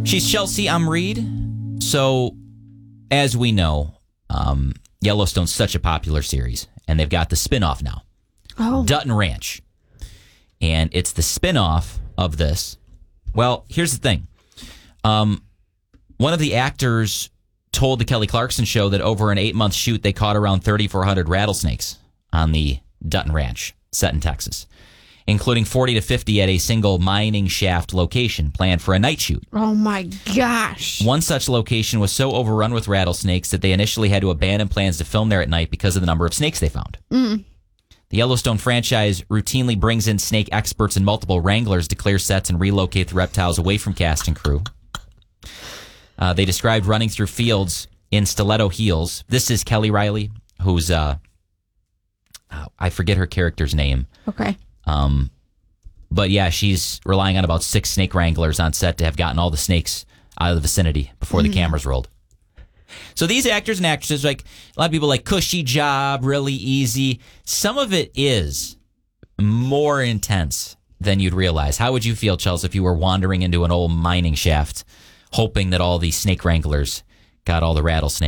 She's Chelsea Reed. So, as we know, Yellowstone's such a popular series, and they've got the spinoff now, Dutton Ranch. And it's the spinoff of this. Well, here's the thing. One of the actors told the Kelly Clarkson show that over an 8-month shoot, they caught around 3,400 rattlesnakes on the Dutton Ranch, set in Texas, including 40 to 50 at a single mining shaft location planned for a night shoot. Oh, my gosh. One such location was so overrun with rattlesnakes that they initially had to abandon plans to film there at night because of the number of snakes they found. The Yellowstone franchise routinely brings in snake experts and multiple wranglers to clear sets and relocate the reptiles away from cast and crew. They described running through fields in stiletto heels. This is Kelly Riley, who's, I forget her character's name. Okay. But yeah, she's relying on about 6 snake wranglers on set to have gotten all the snakes out of the vicinity before the cameras rolled. So these actors and actresses, like a lot of people like cushy job, really easy. Some of it is more intense than you'd realize. How would you feel, Chelsea, if you were wandering into an old mining shaft hoping that all these snake wranglers got all the rattlesnakes?